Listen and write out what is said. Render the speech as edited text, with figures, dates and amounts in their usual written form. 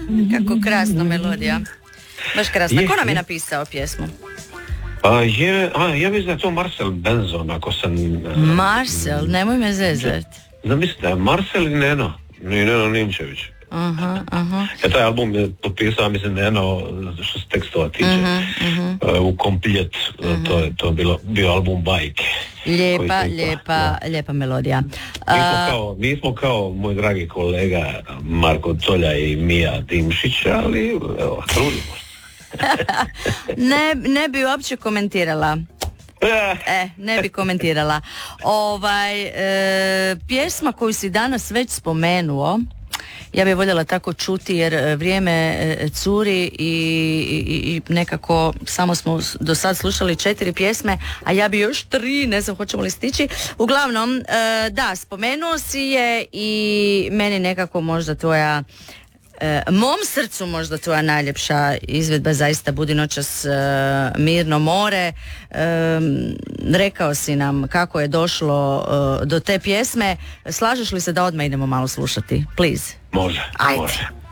Kako krasna melodija. Baš krasna. Ko nam je napisao pjesmu? Ja mislim da je to Marcel Benzon, ako sam... Marcel, nemoj me zezat. Zamislite, Marcel i Neno Ninčević. Taj album je potpisao, mislim, Neno, što se tekstova tiče, u Kompljet, to je bio album Bajke. Lijepa melodija. Mi smo kao moj dragi kolega Marko Tolja i Mija Dimšić, ali evo, trudimo se. Ne bi uopće komentirala. Ne bi komentirala. Pjesma koju si danas već spomenuo, ja bih voljela tako čuti jer vrijeme curi i nekako samo smo do sad slušali 4 pjesme, a ja bi još 3, ne znam hoćemo li stići. Uglavnom, da, spomenuo si je i meni nekako možda tvoja mom srcu možda tvoja najljepša izvedba zaista Budi noćas mirno more. Rekao si nam kako je došlo do te pjesme. Slažeš li se da odmah idemo malo slušati? Please. Može. Ajde. Može.